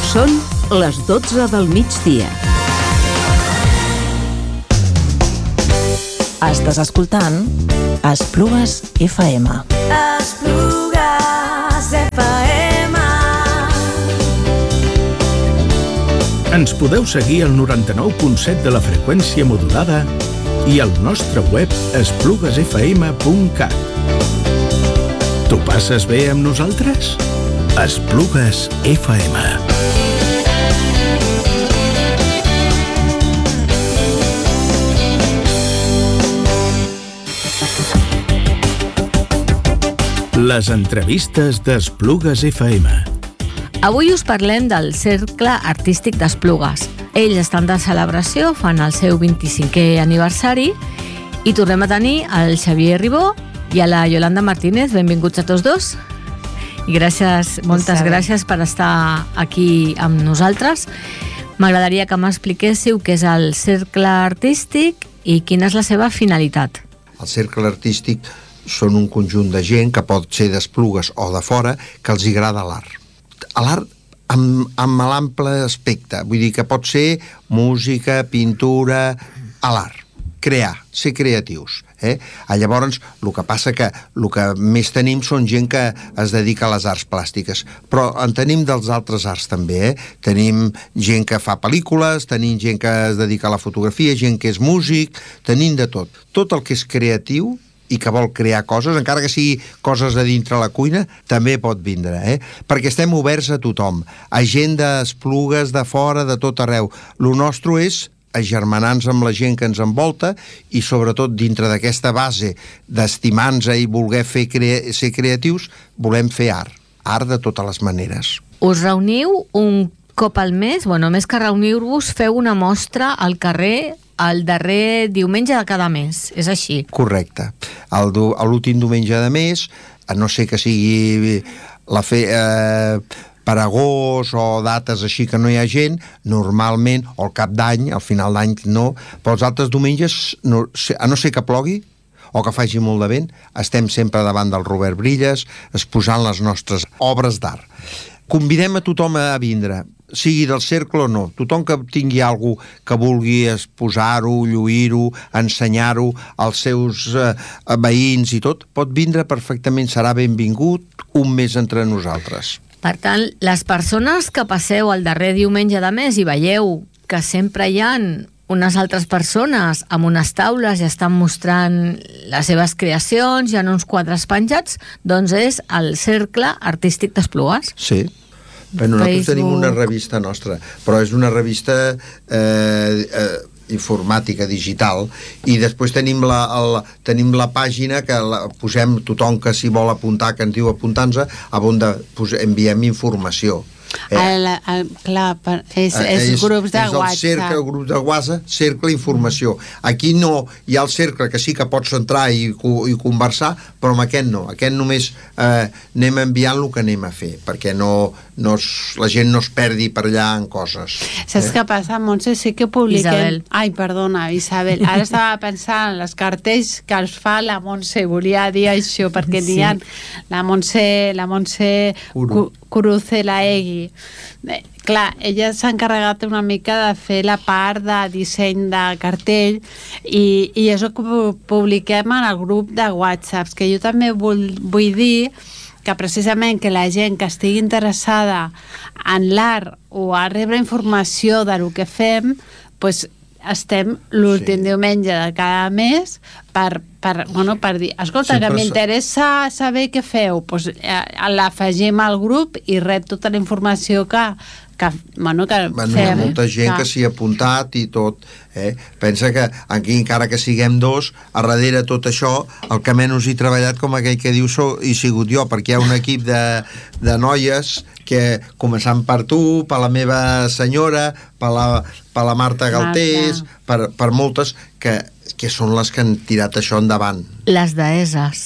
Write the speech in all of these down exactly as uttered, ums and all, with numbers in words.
Són les dotze del migdia. Estàs escoltant Esplugues F M. Esplugues F M. Ens podeu seguir al noranta-nou punt set de la freqüència modulada i al nostre web esplugues f m punt cat. T'ho passes bé amb nosaltres? Esplugues F M. Les entrevistes d'Esplugues F M. Avui us parlem del Cercle Artístic d'Esplugues. Ells estan de celebració, fan el seu vint-i-cinquè aniversari i tornem a tenir el Xavier Ribó i a la Yolanda Martínez. Benvinguts a tots dos. I gràcies, moltes gràcies per estar aquí amb nosaltres. M'agradaria que m'expliquéssiu què és el Cercle Artístic i quina és la seva finalitat. El Cercle Artístic són un conjunt de gent que pot ser d'Esplugues o de fora que els agrada l'art. L'art amb, amb l'ample aspecte, vull dir que pot ser música, pintura, a l'art, crear, ser creatius. Eh? Llavors, el que passa que el que més tenim són gent que es dedica a les arts plàstiques, però en tenim dels altres arts també. Eh? Tenim gent que fa pel·lícules, tenim gent que es dedica a la fotografia, gent que és músic, tenim de tot. Tot el que és creatiu i que vol crear coses, encara que sigui coses a dintre la cuina, també pot vindre, eh? Perquè estem oberts a tothom, a gent d'Esplugues, de fora, de tot arreu. Lo nostre és agermanar-nos amb la gent que ens envolta i sobretot dintre d'aquesta base d'estimar-nos i voler fer crea- ser creatius, volem fer art, art de totes les maneres. Us reuniu un cop al mes, bueno, més que reunir-vos, feu una mostra al carrer el darrer diumenge de cada mes, és així? Correcte. El du- l'últim diumenge de mes, a no ser que sigui la fe, eh, per agost o dates així que no hi ha gent, normalment, o al cap d'any, al final d'any no, però els altres diumenges, no, a no ser que plogui o que faci molt de vent, estem sempre davant del Robert Brilles exposant les nostres obres d'art. Convidem a tothom a vindre, sigui del cercle o no. Tothom que tingui alguna cosa que vulgui exposar-ho, lluir-ho, ensenyar-ho als seus eh, veïns i tot, pot vindre perfectament, serà benvingut un mes entre nosaltres. Per tant, les persones que passeu el darrer diumenge de mes i veieu que sempre hi ha unes altres persones amb unes taules i estan mostrant les seves creacions, hi ha uns quadres penjats, doncs és el Cercle Artístic d'Esplugues. Sí. Bueno, nosaltres tenim una revista nostra, però és una revista eh, eh, informàtica, digital, i després tenim la, el, tenim la pàgina que la, posem tothom que s'hi vol apuntar, que ens diu apuntar-nos, on de, pos, enviem informació. Eh? El, el, clar, per, és, és, és grups de és WhatsApp. És el cercle, grup de WhatsApp, cercle informació. Aquí no hi ha el cercle que sí que pots entrar i, i conversar, però amb aquest no. Aquest només eh, anem enviant el que anem a fer, perquè no, no es, la gent no es perdi per allà en coses. Saps eh? què passa, Montse? Sí que publiquem... Isabel. Ai, perdona, Isabel. Ara estava pensant en les cartells que els fa la Montse. Volia dir això, perquè sí. N'hi ha la Montse, la Montse Curu. Curuce la Egui. Eh, clar, ella s'ha encarregat una mica de fer la part de disseny de cartell i, i és el que publiquem en el grup de WhatsApp, que jo també vull, vull dir que precisament que la gent que estigui interessada en l'art o a rebre informació de lo que fem, pues, estem l'últim sí. diumenge de cada mes per, per, bueno, per dir, escolta, sí, que m'interessa saber què feu, pues, eh, l'afegim al grup i rep tota la informació que, que, bueno, que bueno, fem. Hi ha molta gent que, que s'hi ha apuntat i tot. Eh? Pensa que aquí, encara que siguem dos, a darrere tot això, el que menys hi he treballat, com aquell que diu, so, he sigut jo, perquè hi ha un equip de, de noies que, començant per tu, per la meva senyora, per la, per la Marta Galtés, per, per moltes, que, que són les que han tirat això endavant. Les deeses.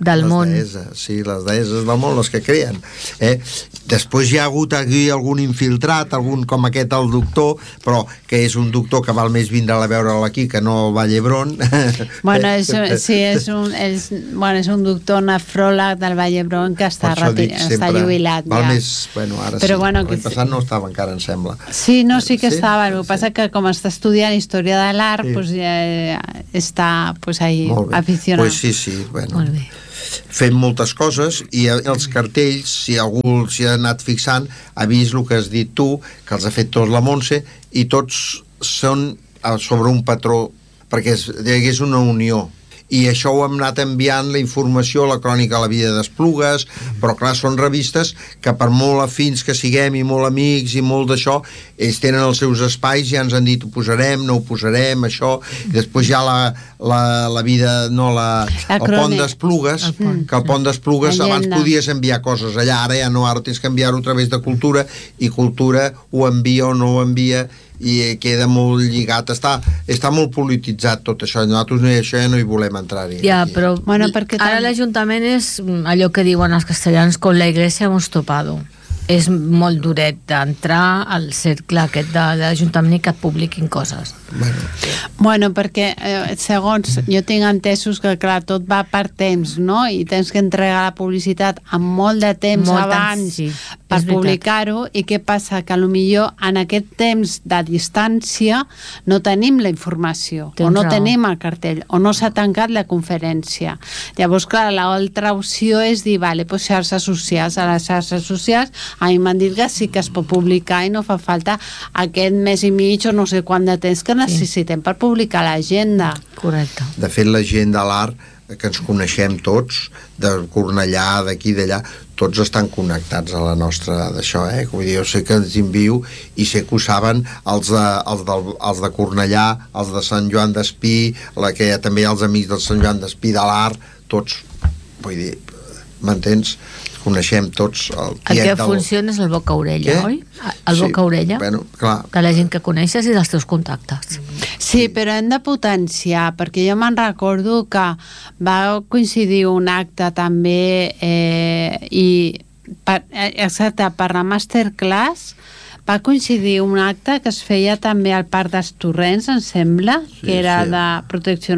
del les món. Deeses, sí, les deeses del món, les que creen. Eh? Després hi ha hagut aquí algun infiltrat, algun com aquest, el doctor, però que és un doctor que val més vindre a veure'l aquí que no va a Llebron. Bueno, és, sí, és un, és, bueno, és un doctor nefròleg del Vall d'Hebron que està, reti, està jubilat. Val ja. més, bueno, ara però sí. Bueno, l'any passat no estava encara, em sembla. Sí, no, sí que sí, estava. El que sí. passa que com està estudiant història de l'art, sí. pues, ja està pues, ahí aficionat. Pues sí, sí, bueno. Molt bé. Fem moltes coses i els cartells, si algú s'hi ha anat fixant, ha vist el que has dit tu, que els ha fet tots la Montse, i tots són sobre un patró, perquè hi hagués una unió. I això ho hem anat enviant, la informació, la crònica de la vida d'Esplugues, però clar, són revistes que per molt afins que siguem i molt amics i molt d'això, ells tenen els seus espais, ja ens han dit ho posarem, no ho posarem, això, i després hi ha la, la, la vida, no, la, el pont d'Esplugues, que el pont d'Esplugues abans podies enviar coses allà, ara ja no, ara tens que enviar-ho a través de Cultura, i Cultura ho envia o no ho envia, i queda molt lligat, està, està molt polititzat tot això, nosaltres no, això ja no hi volem entrar-hi. Ja, però bueno, perquè ara tam... l'Ajuntament és allò que diuen els castellans, con la iglesia hemos topado. És molt duret d'entrar al cercle aquest de l'Ajuntament i que et publiquin coses. Bueno, bueno perquè eh, segons jo tinc entesos que clar, tot va per temps, no? I tens que entregar la publicitat amb molt de temps molt abans sí, per publicar-ho, i què passa? Que potser en aquest temps de distància no tenim la informació, tens o no raó. Tenim el cartell, o no s'ha tancat la conferència. Llavors, clar, l'altra opció és dir, vale, pues xarxes socials, a les xarxes socials a mi m'han dit que sí que es pot publicar i no fa falta aquest mes i mig o no sé quant de temps que necessitem per publicar l'agenda. Correcte. De fet, la gent de l'art, que ens coneixem tots, de Cornellà, d'aquí, d'allà, tots estan connectats a la nostra d'això, eh? Vull dir, jo sé que ens envio i sé que ho saben els de, els del, els de Cornellà, els de Sant Joan d'Espí, la que hi ha també els amics del Sant Joan d'Espí de l'art, tots, vull dir, m'entens? Coneixem tots el el que del... funciona és el boca-orella, oi? El sí, boca-orella, bueno, clar. de la gent que coneixes i dels teus contactes. Sí, però hem de potenciar, perquè jo me'n recordo que va coincidir un acte també eh, i per, exacte, per la masterclass va coincidir un acte que es feia també al Parc dels Torrents, em sembla, sí, que era sí. de protecció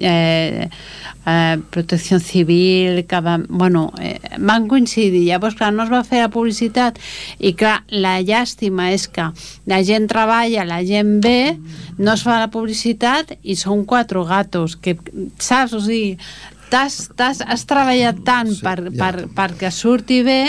eh, eh, protecció civil, que va, bueno, eh, van coincidir. Llavors, clar, no es va fer la publicitat i, clar, la llàstima és que la gent treballa, la gent ve, no es fa la publicitat i són quatre gatos, que, saps? O sigui, t'has, t'has, has treballat tant sí, per, ja. per, perquè surti bé.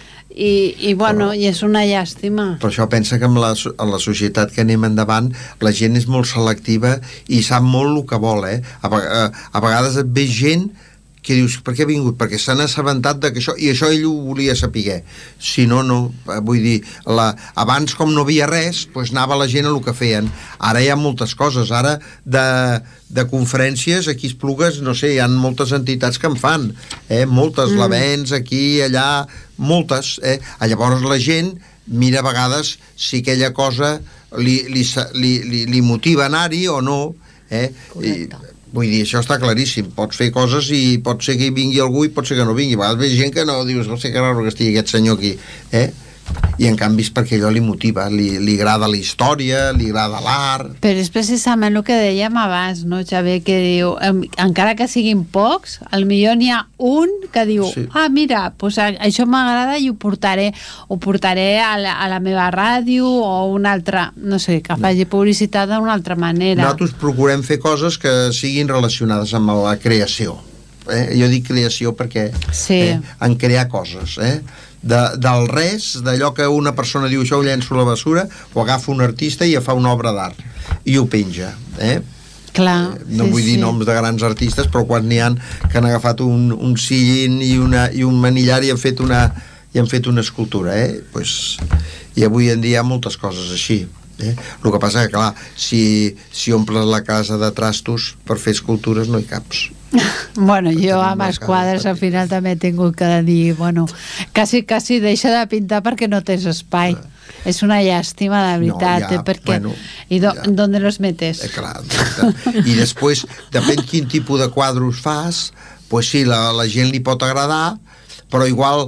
I, i bueno, però, i és una llàstima. Per això pensa que en la, en la societat que anem endavant la gent és molt selectiva i sap molt el que vol, eh? A, a, a vegades et ve gent que dius, per què ha vingut? Perquè s'han assabentat de que això, i això ell ho volia saber. Si no, no. Vull dir, la, abans com no havia res, doncs anava la gent a el que feien. Ara hi ha moltes coses. Ara de, de conferències, aquí a Esplugues, no sé, hi ha moltes entitats que en fan. Eh? Moltes, mm. l'Avens, aquí, allà, moltes. Eh? Llavors la gent mira a vegades si aquella cosa li, li, li, li, li motiva anar-hi o no. Eh? I, vull dir, això està claríssim. Pots fer coses i pot ser que hi vingui algú i pot ser que no vingui. A vegades ve gent que no, dius, no sé que raro que estigui aquest senyor aquí. Eh? I en canvi és perquè allò li motiva, li, li agrada la història, li agrada l'art. Però és precisament el que dèiem abans, no, Xavier, que diu, encara que siguin pocs, al millor n'hi ha un que diu, sí. ah, mira, pues, això m'agrada i ho portaré, ho portaré a la, a la meva ràdio o una altra, no sé, que faci publicitat d'una altra manera. Nosaltres procurem fer coses que siguin relacionades amb la creació. Eh? Jo dic creació perquè sí. eh, en crear coses, eh? De, del res, d'allò que una persona diu això ho llenço a la basura, ho agafa un artista i fa una obra d'art i ho penja, eh? Clar, eh, no sí, vull dir sí. noms de grans artistes, però quan n'hi ha que han agafat un, un sillín i, una, i un manillar i han fet una, i han fet una escultura, eh? Pues, i avui en dia hi ha moltes coses així. Eh? El que passa que, clar, si, si omples la casa de trastos per fer escultures no hi caps. Bueno, jo amb els quadres al final també he tingut que dir, bueno, quasi, quasi deixa de pintar perquè no tens espai. Clar. És una llàstima, de veritat, no, ja, eh, perquè... Bueno, I do, ja. ¿Dónde los metes? Eh, clar, I després, depèn quin tipus de quadros fas, pues sí, la, la gent li pot agradar, però igual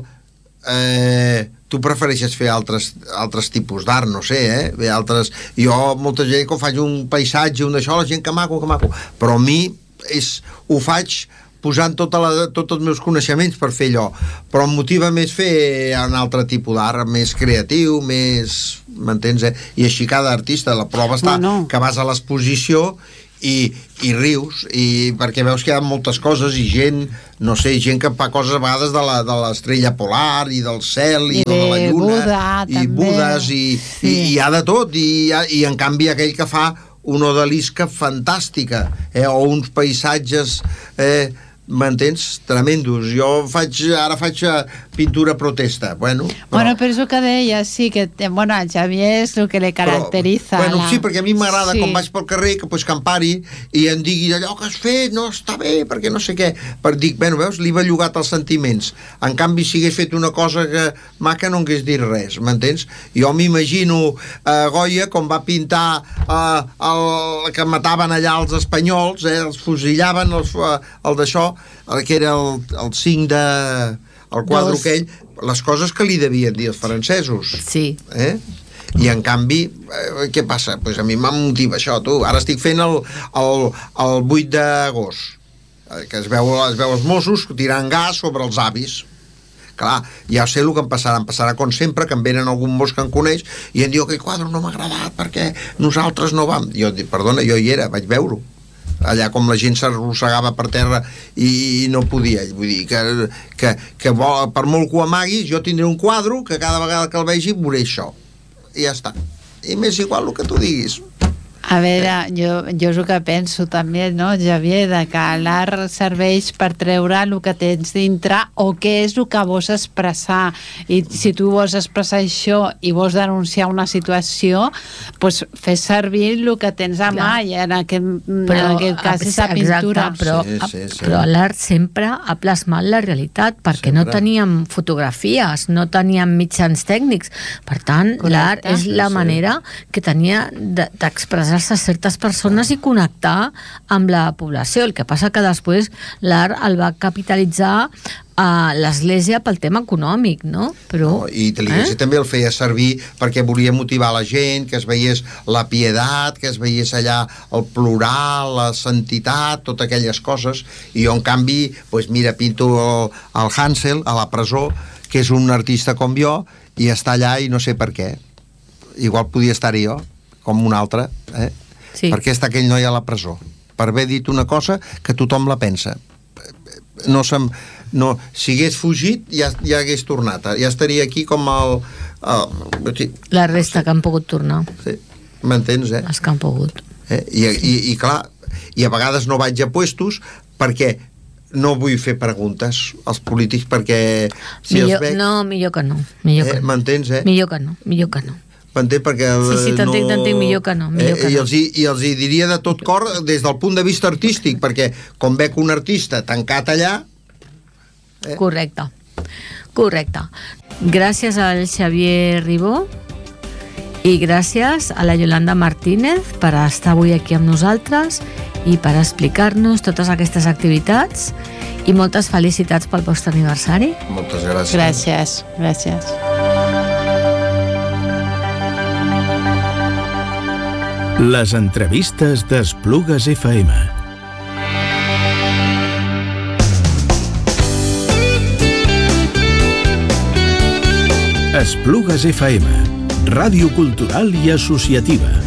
eh, tu prefereixes fer altres, altres tipus d'art, no sé, eh? Bé, altres... Jo, molta gent, quan faig un paisatge, un d'això, la gent que maco, que maco, però a mi és, ho faig posant tota la, tots els meus coneixements per fer allò, però em motiva més fer un altre tipus d'art, més creatiu, més... m'entens, eh? I així cada artista, la prova està no, no. que vas a l'exposició i, i rius, i perquè veus que hi ha moltes coses i gent, no sé, gent que fa coses a vegades de la, de l'estrella polar i del cel i, I de la lluna Buda, i també. budes i, sí. i, i hi ha de tot i, i en canvi aquell que fa una odalisca fantàstica, eh, o uns paisatges eh, m'entens? Tremendos. Jo faig, ara faig pintura protesta. Bueno, però... bueno, però això que deia, sí, que bueno, a Xavier és el que le caracteritza. Però, bueno, la... sí, perquè a mi m'agrada sí. quan vaig pel carrer que, pues, que em pari i em digui allò que has fet no està bé, perquè no sé què. Per dir, bueno, veus, li va llogat els sentiments. En canvi, si hagués fet una cosa que maca no hagués dit res, m'entens? Jo m'imagino eh, Goya com va pintar eh, el que mataven allà els espanyols, eh, els fusillaven, els, eh, el d'això, que era el, el cinc de... el quadre Dos. aquell, les coses que li devien dir els francesos. Sí. Eh? I en canvi, eh, què passa? Pues a mi m'ha motiva això, tu. Ara estic fent el, el, el vuit d'agost, que es veu, es veu els Mossos tirant gas sobre els avis. Clar, ja sé el que em passarà. Em passarà com sempre, que em venen algun mos que em coneix i em diu que el quadre no m'ha agradat perquè nosaltres no vam... Jo dic, perdona, jo hi era, vaig veure-ho. Allà com la gent s'arrossegava per terra i, i no podia, vull dir que, que, que vol, per molt que ho amaguis jo tindré un quadre que cada vegada que el vegi veuré això i ja està, i m'és igual el que tu diguis. A veure, jo, jo és el que penso també, no, Xavier, de que l'art serveix per treure el que tens dintre o què és el que vols expressar, i si tu vols expressar això i vols denunciar una situació, pues fes servir el que tens a mà, i en aquest, però, en aquest cas és la pintura. Exacte, però, sí, sí, sí. però l'art sempre ha plasmat la realitat, perquè sempre. No teníem fotografies, no teníem mitjans tècnics, per tant, correcte. L'art és la sí, manera sí. que tenia d'expressar a certes persones i connectar amb la població. El que passa que després l'art el va capitalitzar a l'Església pel tema econòmic, no? Però, no, i l'Església eh? també el feia servir perquè volia motivar la gent, que es veiés la piedat, que es veiés allà el plorar, la santitat, totes aquelles coses, i jo en canvi, pues mira, pinto el, el Hansel a la presó, que és un artista com jo, i està allà i no sé per què. Igual podia estar-hi jo, com un altre, eh? Sí. Per què està aquell noi a la presó? Per haver dit una cosa que tothom la pensa. No se'm, no, si hagués fugit ja, ja hagués tornat, ja estaria aquí com el... el la resta no sé. Que han pogut tornar. Sí. M'entens, eh? Els que han pogut. Eh? I, i, I clar, i a vegades no vaig a puestos perquè no vull fer preguntes als polítics perquè si millor, els veig... No, millor que no. Millor eh? que no. M'entens, eh? Millor que no, millor que no. M'entén? Perquè sí, sí, t'entenc, no... t'entenc, millor que no, millor que eh, no. I els, hi, I els hi diria de tot cor des del punt de vista artístic, perquè com veig un artista tancat allà... Eh? Correcte, correcte. Gràcies al Xavier Ribó i gràcies a la Yolanda Martínez per estar avui aquí amb nosaltres i per explicar-nos totes aquestes activitats, i moltes felicitats pel vostre aniversari. Moltes gràcies. Gràcies, gràcies. Les entrevistes d'Esplugues F M. Esplugues F M, ràdio cultural i associativa.